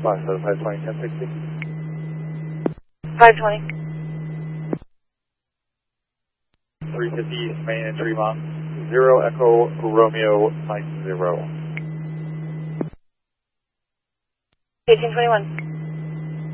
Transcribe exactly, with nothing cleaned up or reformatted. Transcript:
five seven five twenty ten sixty. five twenty. three fifty East Main and Tremont. Zero Echo Romeo Mike Zero. eighteen twenty-one.